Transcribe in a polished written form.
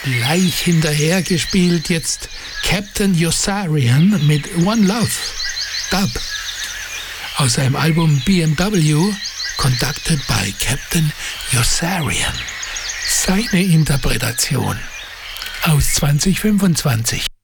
leicht hinterhergespielt, jetzt Captain Yossarian mit One Love, Dub, aus seinem Album BMW, Conducted by Captain Yossarian. Seine Interpretation aus 2025.